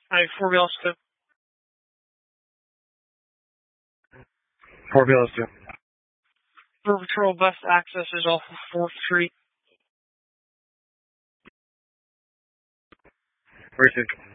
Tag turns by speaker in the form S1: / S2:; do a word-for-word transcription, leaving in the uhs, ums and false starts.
S1: Hi, four B L S two.
S2: four B L S two.
S1: River Patrol best access is off of fourth Street.
S2: Received.